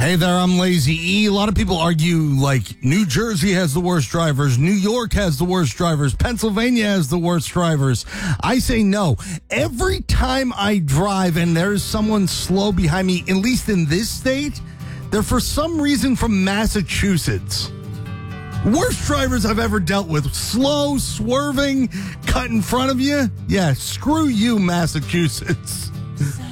Hey there, I'm Lazy E. A lot of people argue like New Jersey has the worst drivers, New York has the worst drivers, Pennsylvania has the worst drivers. I say no. Every time I drive and there's someone slow behind me, at least in this state, they're for some reason from Massachusetts. Worst drivers I've ever dealt with. Slow, swerving, cut in front of you. Yeah, screw you, Massachusetts.